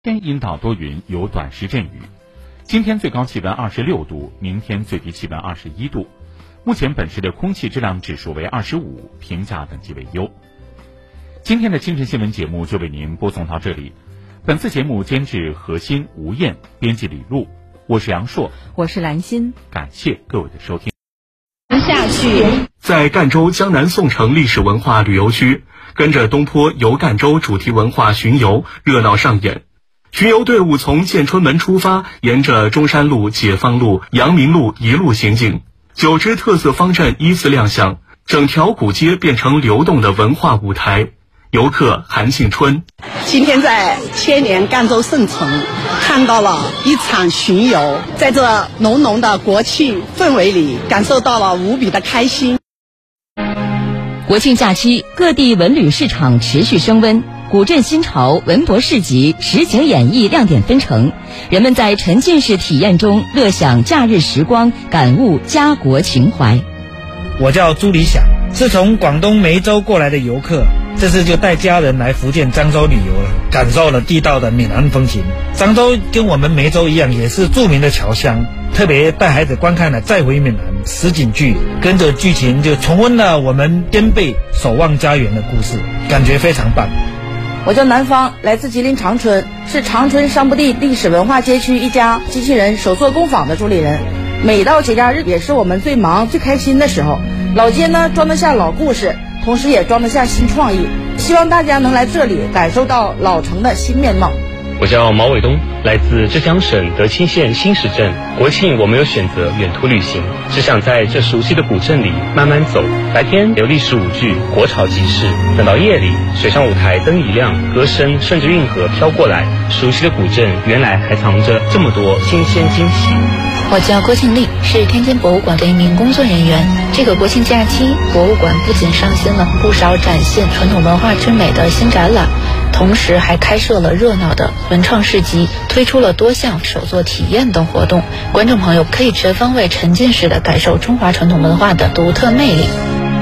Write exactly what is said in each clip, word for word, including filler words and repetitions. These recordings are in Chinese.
天阴到多云，有短时阵雨。今天最高气温二十六度，明天最低气温二十一度。目前本市的空气质量指数为二十五，评价等级为优。今天的清晨新闻节目就为您播送到这里。本次节目监制何欣、吴燕，编辑李璐，我是杨硕， 我是兰心。 感谢各位的收听。 下去， 在赣州江南宋城历史文化旅游区，跟着东坡游赣州主题文化巡游热闹上演。巡游队伍从建春门出发，沿着中山路、解放路、阳明路一路行进，九支特色方阵依次亮相，整条古街变成流动的文化舞台。游客韩庆春， 今天在千年赣州圣城看到了一场巡游，在这浓浓的国庆氛围里，感受到了无比的开心。 国庆假期，各地文旅市场持续升温，古镇新潮、文博市集、实景演绎亮点纷呈，人们在沉浸式体验中乐享假日时光，感悟家国情怀。 我叫朱理想，是从广东梅州过来的游客，这次就带家人来福建漳州旅游了，感受了地道的闽南风情。漳州跟我们梅州一样，也是著名的侨乡，特别带孩子观看了《再回闽南》实景剧，跟着剧情就重温了我们颠辈守望家园的故事，感觉非常棒。 我叫南方，来自吉林长春，是长春商埠地历史文化街区一家机器人手作工坊的主理人。每到节假日也是我们最忙最开心的时候，老街呢装得下老故事，同时也装得下新创意，希望大家能来这里感受到老城的新面貌。 我叫毛伟东，来自浙江省德清县新石镇。国庆我们有选择远途旅行，只想在这熟悉的古镇里慢慢走。白天有历史舞剧、国潮集市，等到夜里，水上舞台灯一亮，歌声顺着运河飘过来，熟悉的古镇原来还藏着这么多新鲜惊喜。 我叫郭庆丽，是天津博物馆的一名工作人员。这个国庆假期，博物馆不仅上新了不少展现传统文化之美的新展览，同时还开设了热闹的文创市集，推出了多项手作体验等活动，观众朋友可以全方位沉浸式的感受中华传统文化的独特魅力。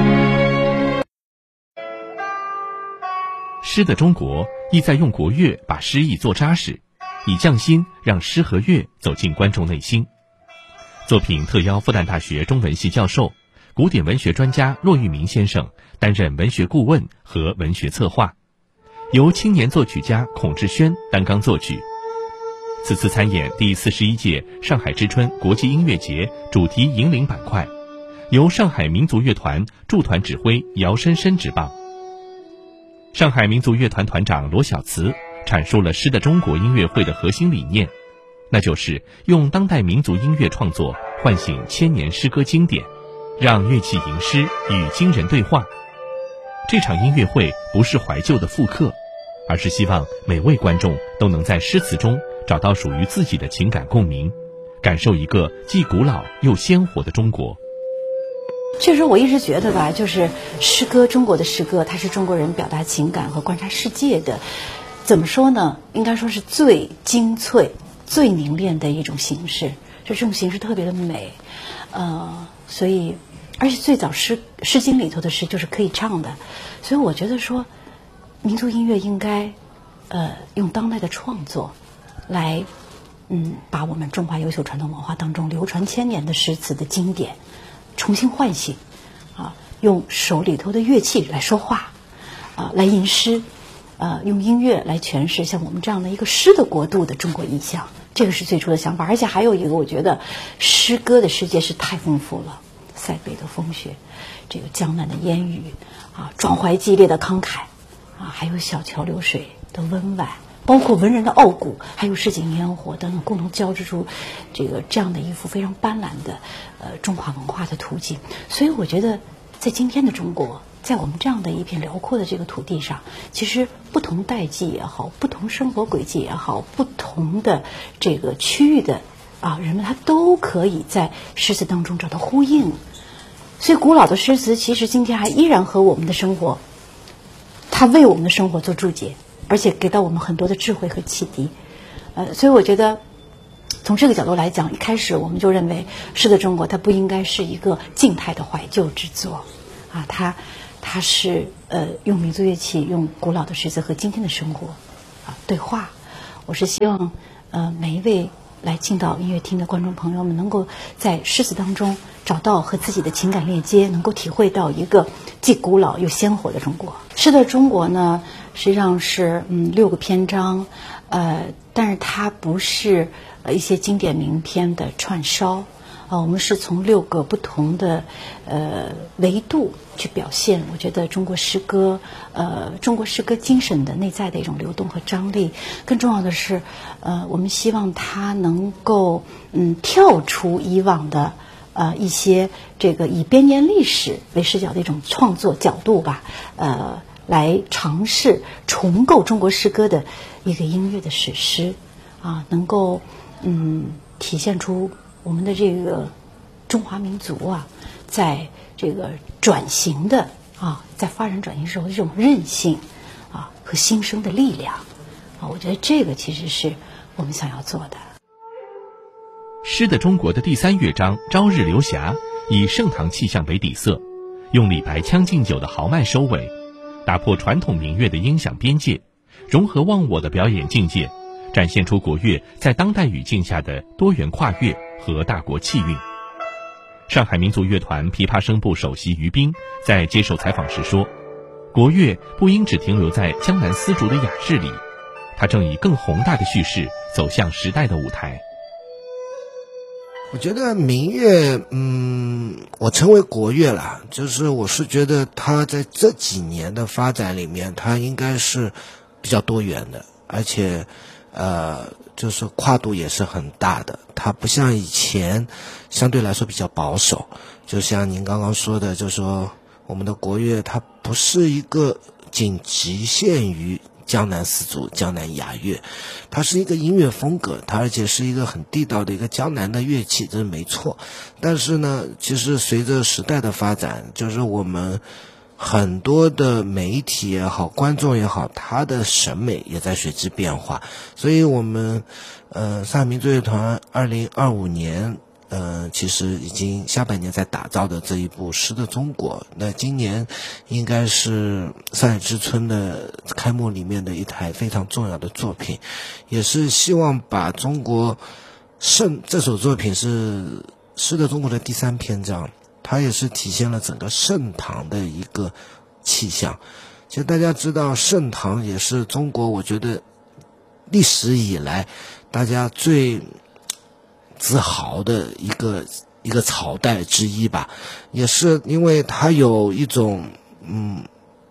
诗的中国意在用国乐把诗意做扎实，以匠心让诗和乐走进观众内心。作品特邀复旦大学中文系教授、古典文学专家骆玉明先生担任文学顾问和文学策划，由青年作曲家孔志轩担纲作曲。此次参演第四十一届上海之春国际音乐节主题引领板块，由上海民族乐团驻团指挥姚深深执棒。上海民族乐团团长罗小慈阐述了诗的中国音乐会的核心理念，那就是用当代民族音乐创作唤醒千年诗歌经典，让乐器吟诗与今人对话。这场音乐会不是怀旧的复刻，而是希望每位观众都能在诗词中找到属于自己的情感共鸣，感受一个既古老又鲜活的中国。 确实我一直觉得吧，就是诗歌，中国的诗歌，它是中国人表达情感和观察世界的，怎么说呢，应该说是最精粹最凝练的一种形式，就这种形式特别的美，呃，所以而且最早诗诗经里头的诗就是可以唱的，所以我觉得说民族音乐应该呃用当代的创作来嗯把我们中华优秀传统文化当中流传千年的诗词的经典重新唤醒啊，用手里头的乐器来说话啊，来吟诗，呃，用音乐来诠释像我们这样的一个诗的国度的中国意象，这个是最初的想法。而且还有一个，我觉得诗歌的世界是太丰富了，塞北的风雪，这个江南的烟雨啊，壮怀激烈的慷慨啊，还有小桥流水的温婉，包括文人的傲骨，还有市井烟火等等，共同交织出这个这样的一幅非常斑斓的呃中华文化的图景。所以我觉得在今天的中国，在我们这样的一片辽阔的这个土地上，其实不同代际也好，不同生活轨迹也好，不同的这个区域的啊人们，他都可以在诗词当中找到呼应。所以古老的诗词其实今天还依然和我们的生活，它为我们的生活做注解，而且给到我们很多的智慧和启迪。呃，所以我觉得从这个角度来讲，一开始我们就认为诗的中国它不应该是一个静态的怀旧之作啊，它它是呃用民族乐器，用古老的诗词和今天的生活啊对话。 我是希望呃每一位来青岛音乐厅的观众朋友们能够在诗词当中找到和自己的情感链接，能够体会到一个既古老又鲜活的中国。诗的中国呢，实际上是嗯六个篇章，呃，但是它不是呃一些经典名篇的串烧。啊，我们是从六个不同的呃维度去表现，我觉得中国诗歌呃中国诗歌精神的内在的一种流动和张力。更重要的是，呃，我们希望它能够嗯跳出以往的呃一些这个以编年历史为视角的一种创作角度吧，呃，来尝试重构中国诗歌的一个音乐的史诗啊，能够嗯体现出我们的这个中华民族啊，在这个转型的啊，在发展转型时候的这种韧性啊和新生的力量啊，我觉得这个其实是我们想要做的。 诗的中国的第三乐章《朝日流霞》以盛唐气象为底色，用李白《将进酒》的豪迈收尾，打破传统民乐的音响边界，融合忘我的表演境界，展现出国乐在当代语境下的多元跨越和大国气韵。上海民族乐团琵琶声部首席于斌在接受采访时说，国乐不应只停留在江南丝竹的雅致里，它正以更宏大的叙事走向时代的舞台。 我觉得民乐，嗯，我称为国乐啦，就是我是觉得它在这几年的发展里面，它应该是比较多元的，而且呃，就是跨度也是很大的，它不像以前相对来说比较保守。就像您刚刚说的，就是说我们的国乐它不是一个仅局限于江南丝竹、江南雅乐，它是一个音乐风格，它而且是一个很地道的一个江南的乐器，这是没错。但是呢，其实随着时代的发展，就是我们很多的媒体也好，观众也好，他的审美也在随之变化。所以我们呃上海民族乐团二零二五年呃其实已经下半年在打造的这一部《诗的中国》，那今年应该是上海之春的开幕里面的一台非常重要的作品，也是希望把中国盛这首作品是《诗的中国》的第三篇章，它也是体现了整个盛唐的一个气象。其实大家知道，盛唐也是中国我觉得历史以来大家最自豪的一个一个朝代之一吧，也是因为它有一种嗯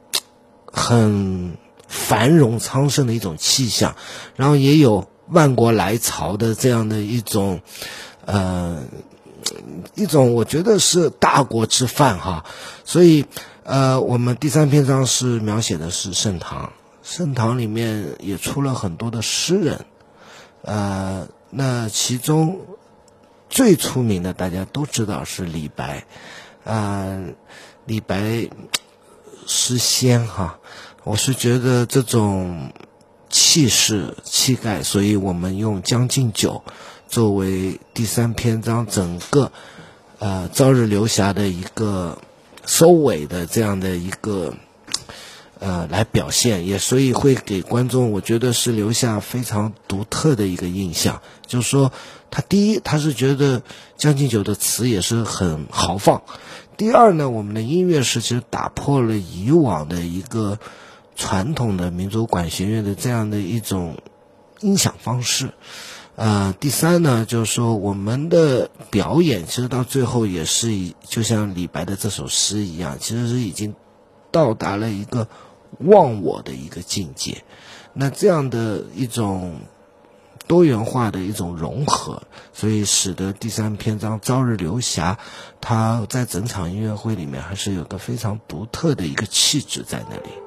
很繁荣昌盛的一种气象，然后也有万国来朝的这样的一种呃一种我觉得是大国之范哈。所以呃我们第三篇章是描写的是盛唐，盛唐里面也出了很多的诗人，呃那其中最出名的大家都知道是李白，呃李白诗仙哈，我是觉得这种气势气概，所以我们用《将进酒》作为第三篇章整个呃朝日流霞的一个收尾的这样的一个呃来表现，也所以会给观众我觉得是留下非常独特的一个印象。就是说他第一，他是觉得将进酒的词也是很豪放，第二呢，我们的音乐是其实打破了以往的一个传统的民族管弦乐的这样的一种音响方式。呃，第三呢，就是说我们的表演其实到最后也是以就像李白的这首诗一样，其实是已经到达了一个忘我的一个境界。那这样的一种多元化的一种融合，所以使得第三篇章《朝日流霞》它在整场音乐会里面还是有个非常独特的一个气质在那里。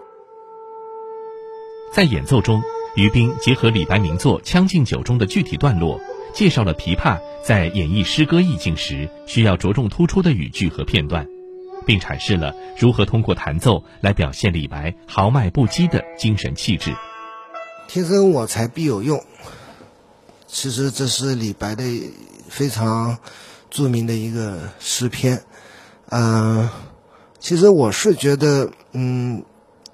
在演奏中，于斌结合李白名作《将进酒》中的具体段落，介绍了琵琶在演绎诗歌意境时需要着重突出的语句和片段，并阐释了如何通过弹奏来表现李白豪迈不羁的精神气质。 天生我材必有用，其实这是李白的非常著名的一个诗篇。呃，其实我是觉得，嗯，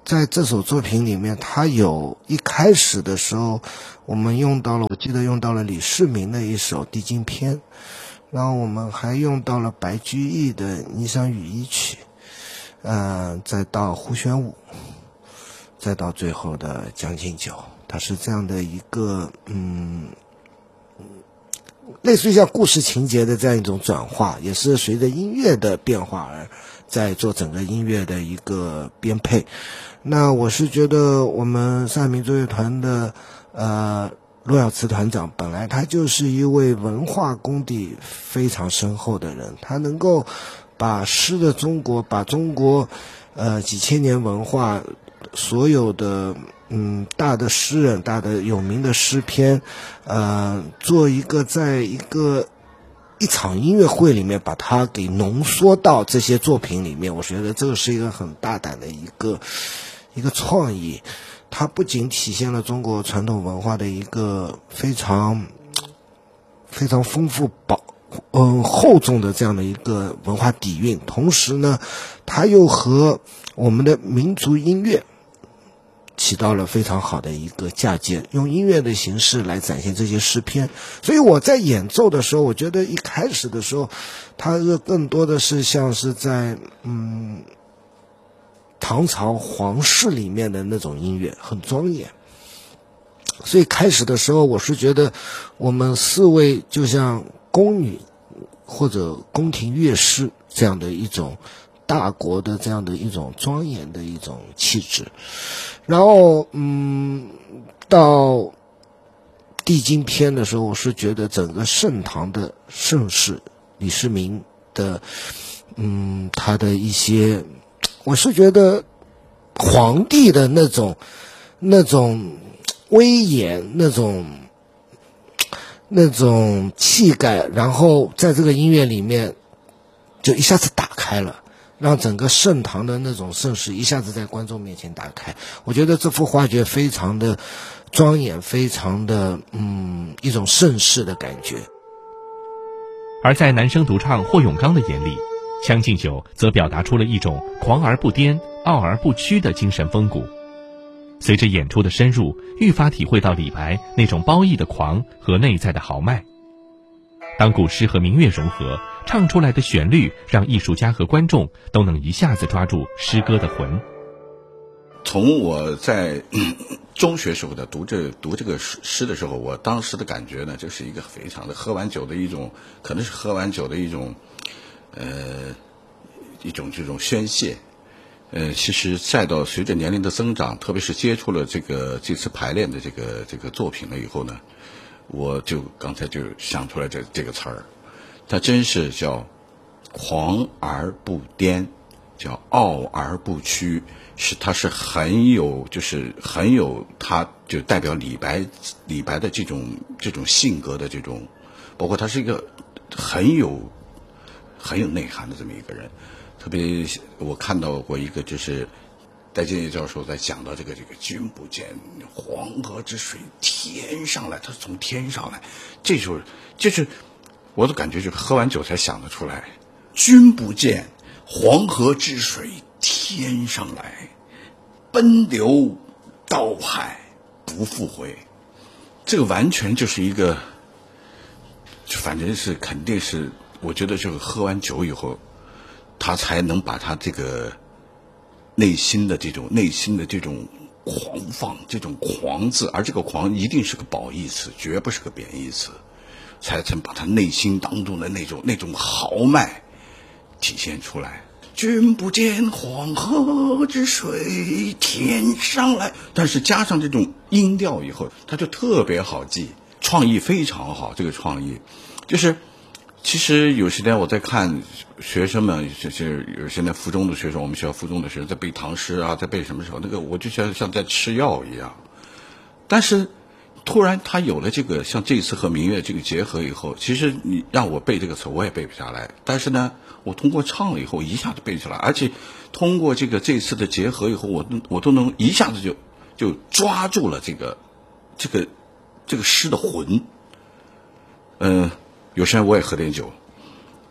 在这首作品里面，它有一开始的时候，我们用到了，我记得用到了李世民的一首《地经篇》，然后我们还用到了白居易的《霓裳羽衣曲》，呃，再到胡旋舞，再到最后的《将进酒》，它是这样的一个嗯。类似于像故事情节的这样一种转化，也是随着音乐的变化而在做整个音乐的一个编配。那我是觉得我们上海民族乐团的呃骆耀慈团长本来他就是一位文化功底非常深厚的人，他能够把诗的中国，把中国呃几千年文化所有的嗯，大的诗人，大的有名的诗篇，呃，做一个在一个一场音乐会里面把它给浓缩到这些作品里面，我觉得这个是一个很大胆的一个一个创意。它不仅体现了中国传统文化的一个非常非常丰富饱嗯厚重的这样的一个文化底蕴，同时呢，它又和我们的民族音乐起到了非常好的一个嫁接，用音乐的形式来展现这些诗篇。所以我在演奏的时候，我觉得一开始的时候，它是更多的是像是在嗯唐朝皇室里面的那种音乐，很庄严。所以开始的时候，我是觉得我们四位就像宫女或者宫廷乐师这样的一种大国的这样的一种庄严的一种气质。然后嗯到地经篇的时候，我是觉得整个盛唐的盛世，李世民的嗯他的一些，我是觉得皇帝的那种那种威严，那种那种气概，然后在这个音乐里面就一下子打开了，让整个盛唐的那种盛世一下子在观众面前打开。我觉得这幅画卷非常的庄严，非常的嗯一种盛世的感觉。 而在男声独唱霍永刚的眼里，《将进酒》则表达出了一种狂而不癫、傲而不屈的精神风骨。随着演出的深入，愈发体会到李白那种褒义的狂和内在的豪迈。当古诗和民乐融合，唱出来的旋律让艺术家和观众都能一下子抓住诗歌的魂。 从我在、嗯、中学时候的读这读这个诗的时候，我当时的感觉呢，就是一个非常的喝完酒的一种，可能是喝完酒的一种，呃，一种这种宣泄。呃，其实再到随着年龄的增长，特别是接触了这个这次排练的这个这个作品了以后呢，我就刚才就想出来这这个词儿，它真是叫狂而不癫，叫傲而不屈，是它是很有就是很有它就代表李白李白的这种这种性格的这种，包括他是一个很有很有内涵的这么一个人。特别我看到过一个就是戴建业教授在讲到这个这个君不见黄河之水天上来，他是从天上来，这时候就是我的感觉就是喝完酒才想得出来，君不见黄河之水天上来，奔流到海不复回。这个完全就是一个，反正是肯定是，我觉得这个喝完酒以后，他才能把他这个内心的这种内心的这种狂放，这种狂字，而这个狂一定是个褒义词，绝不是个贬义词，才曾把他内心当中的那种那种豪迈体现出来。君不见黄河之水天上来，但是加上这种音调以后，它就特别好记，创意非常好。这个创意就是其实有时间我在看学生们，就是有现在附中的学生，我们学校附中的学生在背唐诗啊，在背什么时候，那个我就像像在吃药一样。但是突然他有了这个像这次和民乐这个结合以后，其实你让我背这个词我也背不下来，但是呢我通过唱了以后一下子背出来，而且通过这个这次的结合以后，我我都能一下子就就抓住了这个这个这个诗的魂。嗯、呃有时间我也喝点酒，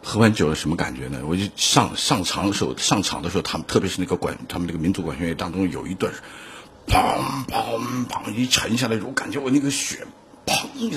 喝完酒了什么感觉呢？我就上上场的时候，上场的时候，他们特别是那个管，他们那个民族管弦乐当中有一段，砰砰砰一沉下来，我感觉我那个血砰。